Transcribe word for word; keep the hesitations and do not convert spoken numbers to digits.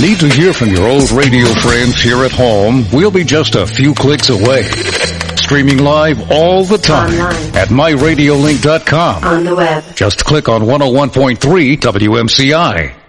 Need to hear from your old radio friends here at home? We'll be just a few clicks away. Streaming live all the time online at my radio link dot com. On the web. Just click on one oh one point three W M C I.